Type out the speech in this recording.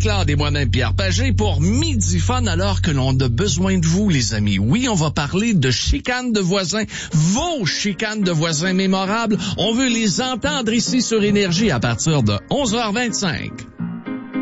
Marc-Claude et moi-même Pierre Pagé pour Midi Fun alors que l'on a besoin de vous, les amis. Oui, on va parler de chicanes de voisins, vos chicanes de voisins mémorables. On veut les entendre ici sur Énergie à partir de 11h25.